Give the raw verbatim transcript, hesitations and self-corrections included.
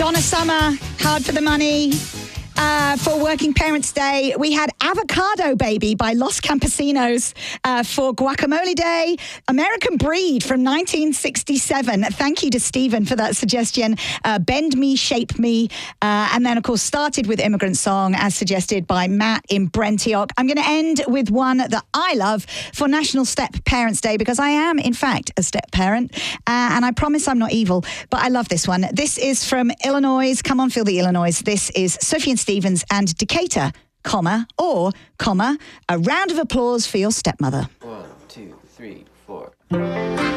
Donna Summer, Hard for the Money. Uh, for Working Parents Day, we had Avocado Baby by Los Campesinos. Uh, for Guacamole Day, American Breed from nineteen sixty-seven. Thank you to Stephen for that suggestion. Uh, Bend Me, Shape Me. Uh, and then, of course, started with Immigrant Song, as suggested by Matt in Brentioch. I'm going to end with one that I love for National Step Parents Day, because I am, in fact, a step parent. Uh, and I promise I'm not evil, but I love this one. This is from Illinois. Come on, feel the Illinois. This is Sophie and Stevens and Decatur, comma, or, comma, a round of applause for your stepmother. One, two, three, four.